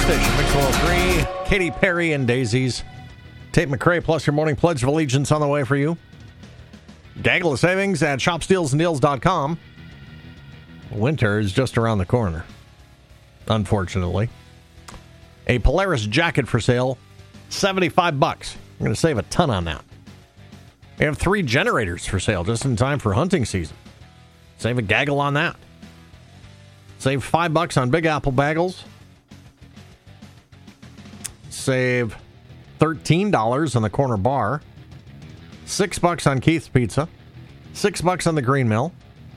station, Mix 103. Katy Perry and Daisies. Tate McRae plus your morning Pledge of Allegiance on the way for you. Gaggle of savings at shopstealsanddeals.com. Winter is just around the corner, unfortunately. A Polaris jacket for sale, $75. I'm going to save a ton on that. We have 3 generators for sale just in time for hunting season. Save a gaggle on that. Save $5 on Big Apple bagels. Save $13 on the Corner Bar. $6 on Keith's Pizza. $6 on the Green Mill.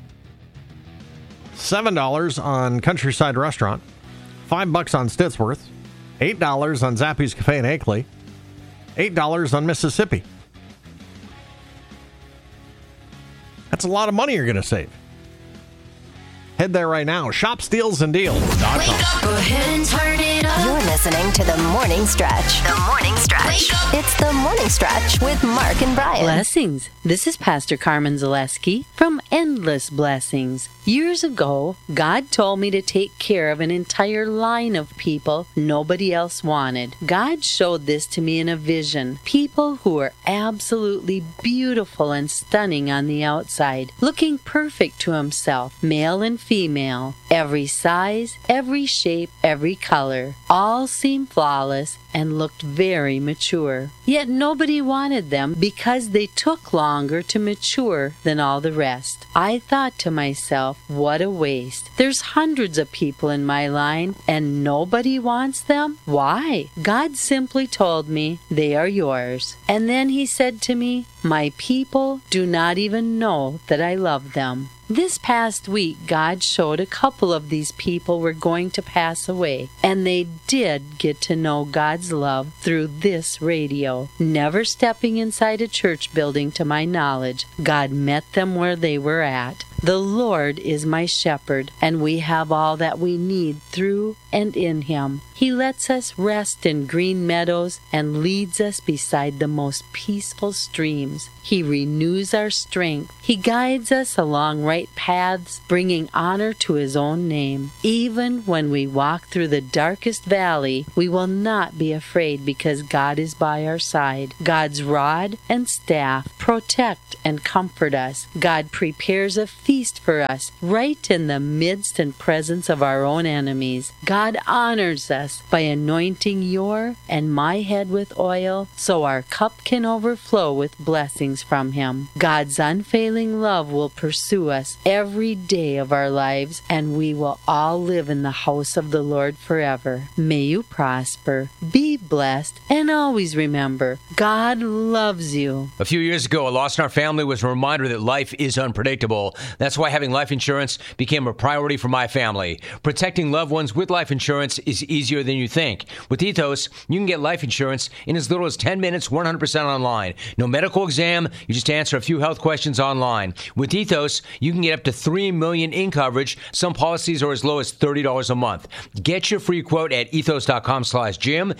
$7 on Countryside Restaurant. $5 on Stitsworth. $8 on Zappy's Cafe in Akeley. $8 on Mississippi. That's a lot of money you're going to save. Head there right now. ShopStealsAndDeals.com. Go ahead and turn it up. You're listening to The Morning Stretch. The Morning Stretch. It's The Morning Stretch with Mark and Brian. Blessings. This is Pastor Carmen Zaleski from Endless Blessings. Years ago, God told me to take care of an entire line of people nobody else wanted. God showed this to me in a vision. People who were absolutely beautiful and stunning on the outside, looking perfect to himself, male and female, every size, every shape, every color, all seemed flawless and looked very mature. Yet nobody wanted them because they took longer to mature than all the rest. I thought to myself, what a waste. There's hundreds of people in my line and nobody wants them? Why? God simply told me, they are yours. And then he said to me, my people do not even know that I love them. This past week, God showed a couple of these people were going to pass away, and they did get to know God's love through this radio. Never stepping inside a church building to my knowledge, God met them where they were at. The Lord is my shepherd, and we have all that we need through and in him. He lets us rest in green meadows and leads us beside the most peaceful streams. He renews our strength. He guides us along right paths, bringing honor to his own name. Even when we walk through the darkest valley, we will not be afraid because God is by our side. God's rod and staff protect and comfort us. God prepares a feast for us right in the midst and presence of our own enemies. God honors us by anointing your and my head with oil so our cup can overflow with blessings from him. God's unfailing love will pursue us every day of our lives, and we will all live in the house of the Lord forever. May you prosper, be blessed, and always remember, God loves you. A few years ago, a loss in our family was a reminder that life is unpredictable. That's why having life insurance became a priority for my family. Protecting loved ones with life insurance is easier than you think. With Ethos, you can get life insurance in as little as 10 minutes, 100% online. No medical exam, you just answer a few health questions online. With Ethos, you can get up to $3 million in coverage. Some policies are as low as $30 a month. Get your free quote at ethos.com/Jim,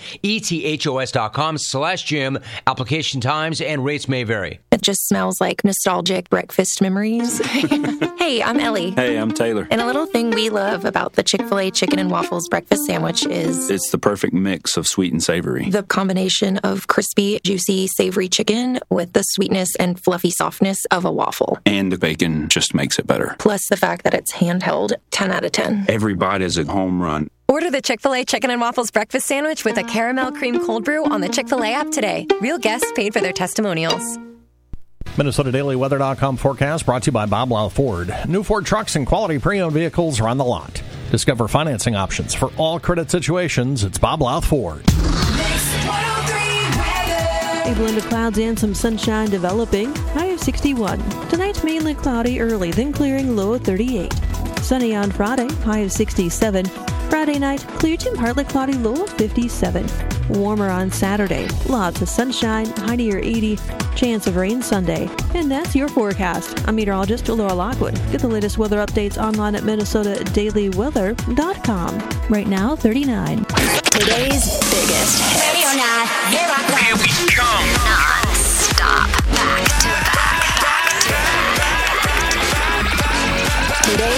ethos.com/Jim. Application times and rates may vary. It just smells like nostalgic breakfast memories. Hey, I'm Ellie. Hey, I'm Taylor. And a little thing we love about the Chick-fil-A Chicken and Waffles breakfast sandwich is it's the perfect mix of sweet and savory. The combination of crispy, juicy, savory chicken with the sweetness and fluffy softness of a waffle. And the bacon just makes it better. Plus the fact that it's handheld, 10 out of 10. Every bite is a home run. Order the Chick-fil-A Chicken and Waffles breakfast sandwich with a caramel cream cold brew on the Chick-fil-A app today. Real guests paid for their testimonials. MinnesotaDailyWeather.com forecast brought to you by Bob Lau Ford. New Ford trucks and quality pre-owned vehicles are on the lot. Discover financing options for all credit situations. It's Bob Lau Ford. A blend of clouds and some sunshine developing. High of 61. Tonight mainly cloudy early, then clearing, low of 38. Sunny on Friday, high of 67. Friday night, clear to partly cloudy, low of 57. Warmer on Saturday, lots of sunshine, high near 80. Chance of rain Sunday. And that's your forecast. I'm meteorologist Laura Lockwood. Get the latest weather updates online at MinnesotaDailyWeather.com. Right now, 39. Today's biggest hits. Radio 9, here I go. Here we come. Non-stop. Back to back. Today's